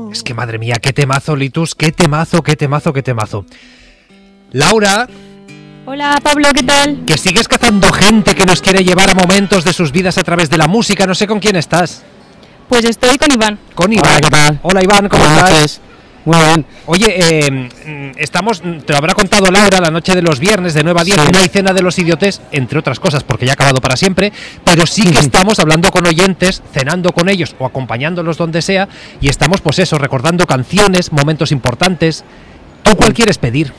Es que madre mía, qué temazo, Litus, qué temazo. Laura. Hola Pablo, ¿qué tal? Que sigues cazando gente que nos quiere llevar a momentos de sus vidas a través de la música. No sé con quién estás. Pues estoy con Iván. Con Iván. Hola, ¿qué tal? Hola Iván, ¿cómo estás? Muy bien. Oye, te lo habrá contado Laura la noche de los viernes de 9 a 10, Sí. No hay cena de los idiotes, entre otras cosas, porque ya ha acabado para siempre, pero sí que estamos hablando con oyentes, cenando con ellos o acompañándolos donde sea, y estamos, pues eso, recordando canciones, momentos importantes. ¿Tú cuál quieres pedir?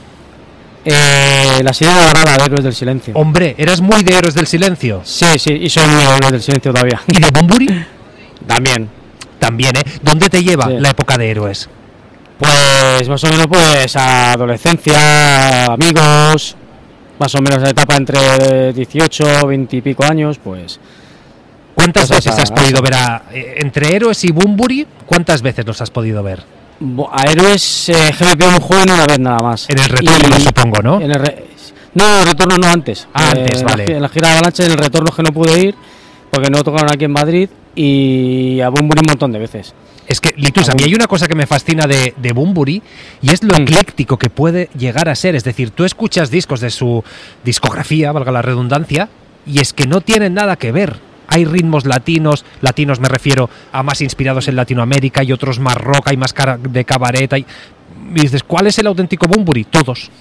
La sirena dorada de Héroes del Silencio. Hombre, eres muy de Héroes del Silencio. Sí, y soy muy de Héroes del Silencio todavía. ¿Y de Bunbury? También. También, ¿eh? ¿Dónde te lleva Sí. la época de Héroes? Pues más o menos pues a adolescencia, amigos, más o menos la etapa entre 18, 20 y pico años, pues... ¿Cuántas Pues veces has podido ver entre Héroes y Bunbury? ¿Cuántas veces los has podido ver? A Héroes GMP un joven una vez nada más. En el retorno, supongo, ¿no? En el retorno no, antes. Antes, vale. En la gira de Avalanche, en el retorno que no pude ir, porque no tocaron aquí en Madrid, y a Bunbury un montón de veces. Es que, Litus, a mí hay una cosa que me fascina de Bunbury, y es lo ecléctico que puede llegar a ser. Es decir, tú escuchas discos de su discografía, valga la redundancia, y es que no tienen nada que ver. Hay ritmos latinos me refiero a más inspirados en Latinoamérica, y otros más rock, hay más cara de cabaret. Y dices, ¿cuál es el auténtico Bunbury? Todos.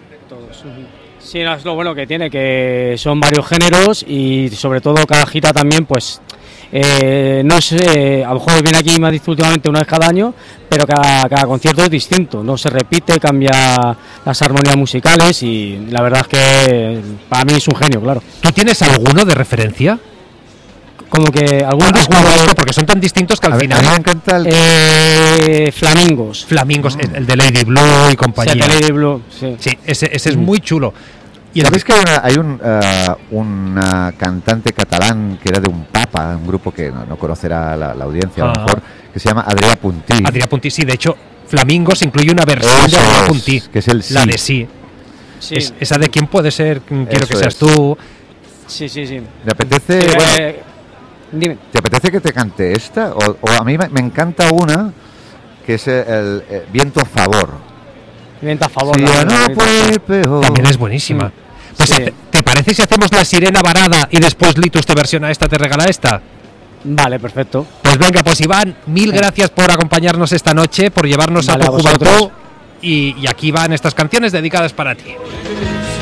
Sí, no, es lo bueno que tiene, que son varios géneros y sobre todo cada gira también, pues no sé, a lo mejor viene aquí Madrid últimamente una vez cada año, pero cada concierto es distinto, no se repite, cambia las armonías musicales y la verdad es que para mí es un genio, claro. ¿Tú tienes alguno de referencia? Como que algún disco, porque son tan distintos que al final... A mí me encanta el... Flamingos. El de Lady Blue y compañía. Sí, el de Lady Blue, sí. Sí, ese es muy chulo. Y ¿Sabéis que hay una cantante catalán que era de un papa, un grupo que no conocerá la audiencia a lo mejor, que se llama Adrià Puntí? Adrià Puntí, sí, de hecho, Flamingos incluye una versión de Adrià Puntí, que es el sí. la de sí. Sí. Esa de quién puede ser, quiero Eso que seas es. tú. Sí. ¿Te apetece, Dime. ¿te apetece que te cante esta? O a mí me encanta una que es el Viento a Favor. Viento a favor. Si la ya verdad, no fue peor. También es buenísima. Pues, Sí. ¿te parece si hacemos la sirena varada y después Litus te versiona esta, te regala esta? Vale, perfecto. Pues venga, pues Iván, mil gracias por acompañarnos esta noche, por llevarnos Vale, a a tu juventud. vosotros. Y aquí van estas canciones dedicadas para ti.